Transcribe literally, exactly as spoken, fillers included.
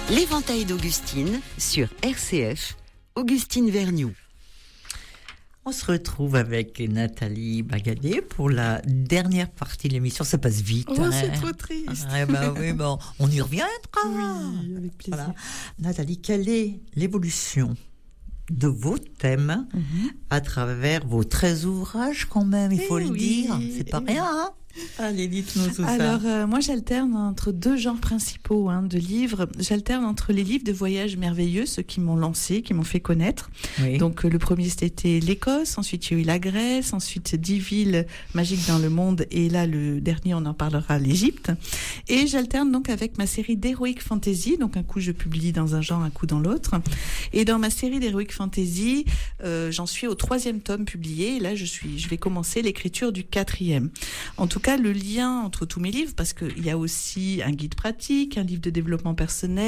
L'éventail d'Augustine sur R C F, Augustine Vergniaud. On se retrouve avec Nathalie Bagadé pour la dernière partie de l'émission. Ça passe vite. Oh, hein. c'est trop triste. Ah, bah, oui, bon, on y reviendra. Oui, avec plaisir. Voilà. Nathalie, quelle est l'évolution de vos thèmes mm-hmm. à travers vos treize ouvrages quand même, il faut eh le oui, dire. C'est pas eh rien, hein. Allez, dites-nous tout Alors, ça. euh, moi, j'alterne entre deux genres principaux hein, de livres. J'alterne entre les livres de voyage merveilleux, ceux qui m'ont lancé, qui m'ont fait connaître. Oui. Donc, euh, le premier, c'était l'Écosse. Ensuite, il y a eu la Grèce. Ensuite, dix villes magiques dans le monde. Et là, le dernier, on en parlera, l'Égypte. Et j'alterne donc avec ma série d'Heroic Fantasy. Donc, un coup, je publie dans un genre, un coup dans l'autre. Et dans ma série d'Heroic Fantasy, euh, j'en suis au troisième tome publié. Et là, je suis, je vais commencer l'écriture du quatrième. En tout cas, le lien entre tous mes livres, parce qu'il y a aussi un guide pratique, un livre de développement personnel,